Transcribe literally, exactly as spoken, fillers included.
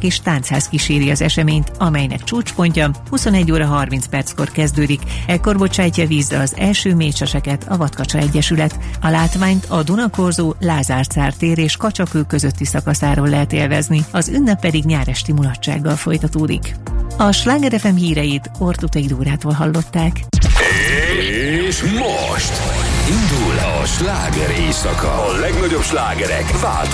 és táncház kíséri az eseményt, amelynek csúcspontja huszonegy óra harminc perckor kezdődik. Ekkor bocsájtja vízre az első mécseseket a Vadkacsa Egyesület. A látványt a Dunakorzó, Lázár Cár tér és Kacsakő közötti szakaszáról lehet élvezni, az ünnep pedig nyáresti mulatsággal folytatódik. A Sláger ef em híreit Ortutai Dórától hallották. És most indul a sláger éjszaka. A legnagyobb slágerek változnak.